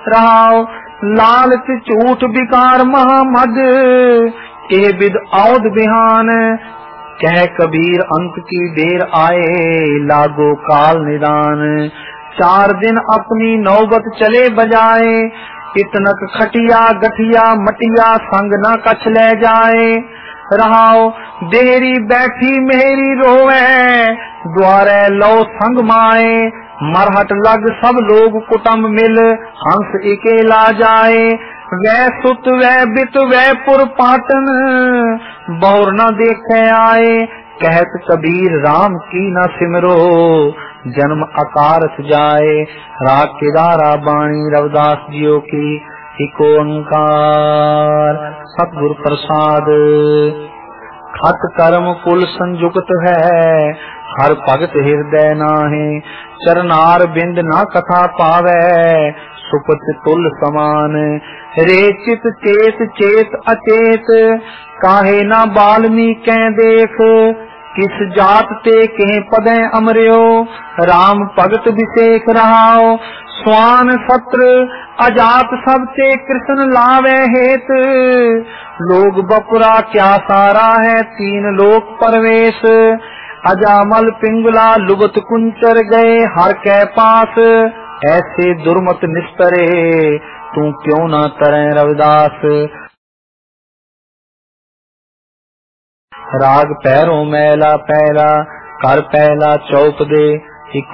रहाओ लालच झूठ विकार महामद एह बिद औद बिहान कह कबीर अंत की देर आए लागो काल निदान। 4 दिन अपनी नौबत चले बजाए इतनक खटिया गठिया मटिया संग न कछ ले जाए। रहाओ देरी बैठी मेरी रोवे द्वारे लो संग माए मरहट लग सब लोग कुटुंब मिल हंस इकेला जाए। वै सुत वै बित वै पुर पाटन बहुर न देखे आए कहत कबीर राम की न सिमरो जन्म अकारथ जाए। राग केदारा बाणी रविदास जियो की इको ओंकार सतगुर प्रसाद। खत कर्म कुल संयुक्त है हर भगत हृदय नाहे चरनार बिंद ना कथा पावे सुपत तुल समान। रे चित चेत चेत अचेत काहे ना बाल्मीकै देख किस जात ते कहीं पदे अमरियो राम भगत विशेख रहाओ। स्वान सत्र अजात सब ते कृष्ण लावे हेत लोग बपुरा क्या सारा है 3 लोक परवेश। अजामल पिंगला लुबत कुंचर गए हर कै पास ऐसे दुर्मत निस्तरे तू क्यों न तरे रविदास। राग पैरों मैला पहला कर पहला चौप दे